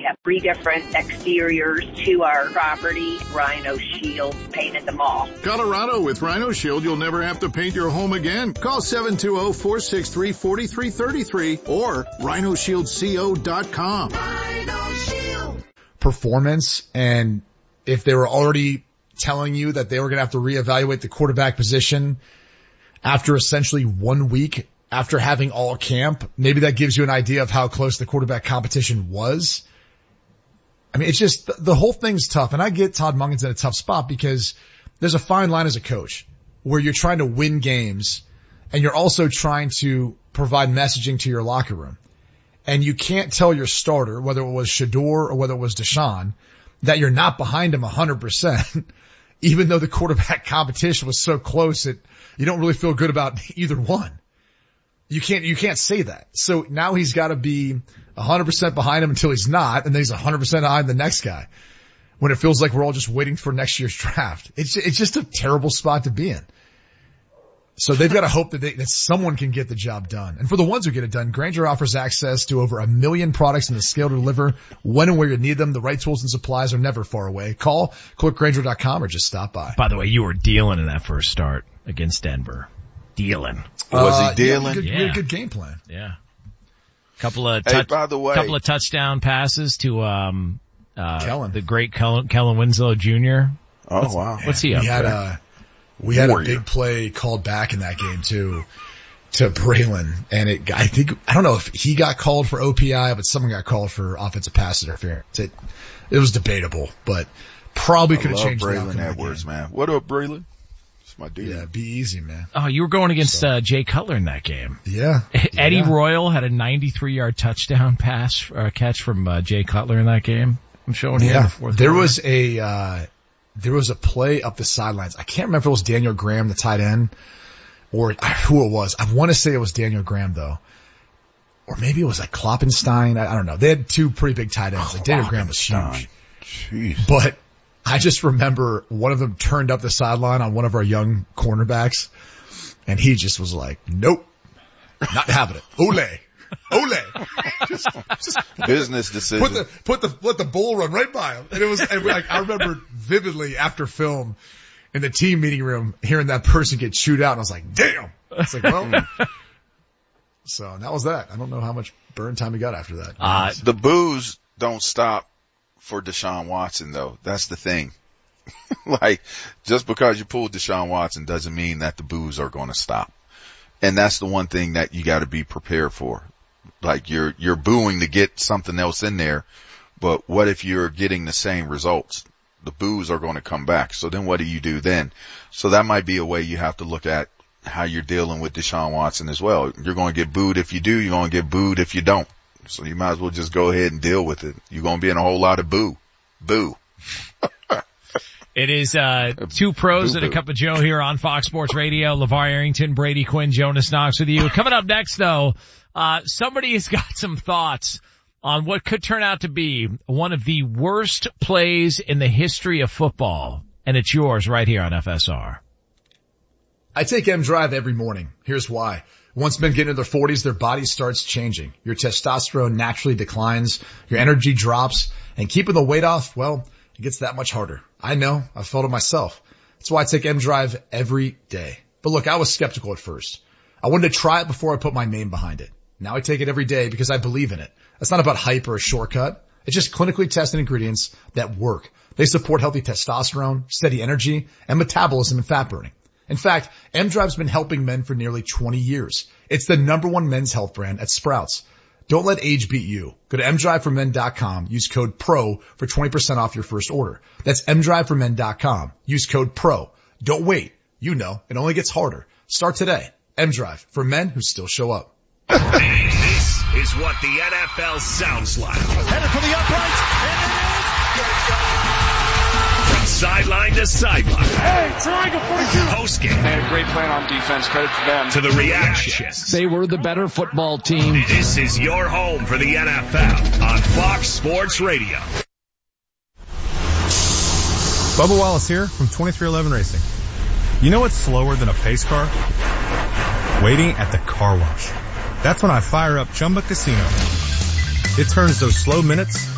have 3 different exteriors to our property. Rhino Shield painted them all. Colorado, with Rhino Shield, you'll never have to paint your home again. Call 720-463-4333 or rhinoshieldco.com. Rhino Shield. Performance, and if they were already telling you that they were going to have to reevaluate the quarterback position after essentially 1 week after having all camp, maybe that gives you an idea of how close the quarterback competition was. I mean, it's just, the whole thing's tough. And I get Todd Monken's in a tough spot because there's a fine line as a coach where you're trying to win games and you're also trying to provide messaging to your locker room. And you can't tell your starter, whether it was Shedeur or whether it was Deshaun, that you're not behind him 100%, even though the quarterback competition was so close that you don't really feel good about either one. You can't say that. So now he's got to be 100% behind him until he's not, and then he's 100% behind the next guy when it feels like we're all just waiting for next year's draft. It's just a terrible spot to be in. So they've got to hope that someone can get the job done. And for the ones who get it done, Grainger offers access to over 1 million products in the scale to deliver when and where you need them. The right tools and supplies are never far away. Call, click Grainger.com, or just stop by. By the way, you were dealing in that first start against Denver. Dealing. Was he dealing? We had a good game plan. Yeah. Couple of touchdown passes to Kellen. The great Kellen Winslow Jr. Oh, wow. What's he up for? We had a big play called back in that game too, to Braylon, and I don't know if he got called for OPI, but someone got called for offensive pass interference. It was debatable, but probably could have changed the outcome. Braylon Edwards, man. What up, Braylon? It's my dude. Yeah, be easy, man. Oh, you were going against Jay Cutler in that game. Yeah. Eddie Royal had a 93-yard touchdown catch from Jay Cutler in that game. I'm showing here in the fourth quarter. There was a play up the sidelines. I can't remember if it was Daniel Graham, the tight end, or who it was. I want to say it was Daniel Graham though. Or maybe it was like Kloppenstein. I don't know. They had 2 pretty big tight ends. Like Daniel Graham was huge. Jeez. But I just remember one of them turned up the sideline on one of our young cornerbacks, and he just was like, nope, not having it. Ole. Just business decision. Let the bull run right by him. And it was, I remember vividly after film in the team meeting room hearing that person get chewed out, and I was like, damn. It's like, well, so that was that. I don't know how much burn time he got after that. The boos don't stop for Deshaun Watson though. That's the thing. Like, just because you pulled Deshaun Watson doesn't mean that the boos are going to stop. And that's the one thing that you got to be prepared for. Like, you're booing to get something else in there, but what if you're getting the same results? The boos are going to come back. So then what do you do then? So that might be a way you have to look at how you're dealing with Deshaun Watson as well. You're going to get booed if you do. You're going to get booed if you don't. So you might as well just go ahead and deal with it. You're going to be in a whole lot of boo. It is 2 pros and a cup of Joe here on Fox Sports Radio. LeVar Arrington, Brady Quinn, Jonas Knox with you. Coming up next though, somebody has got some thoughts on what could turn out to be one of the worst plays in the history of football. And it's yours right here on FSR. I take M-Drive every morning. Here's why. Once men get into their 40s, their body starts changing. Your testosterone naturally declines, your energy drops, and keeping the weight off, well, it gets that much harder. I know. I've felt it myself. That's why I take M-Drive every day. But look, I was skeptical at first. I wanted to try it before I put my name behind it. Now I take it every day because I believe in it. It's not about hype or a shortcut. It's just clinically tested ingredients that work. They support healthy testosterone, steady energy, and metabolism and fat burning. In fact, M-Drive's been helping men for nearly 20 years. It's the #1 men's health brand at Sprouts. Don't let age beat you. Go to mdriveformen.com. Use code PRO for 20% off your first order. That's mdriveformen.com. Use code PRO. Don't wait. You know, it only gets harder. Start today. M-Drive, for men who still show up. This is what the NFL sounds like. Headed for the uprights, and it is. From sideline to sideline. Hey, triangle 42. Postgame. They had a great plan on defense. Credit to them. To the reactions. They were the better football team. This is your home for the NFL on Fox Sports Radio. Bubba Wallace here from 2311 Racing. You know what's slower than a pace car? Waiting at the car wash. That's when I fire up Chumba Casino. It turns those slow minutes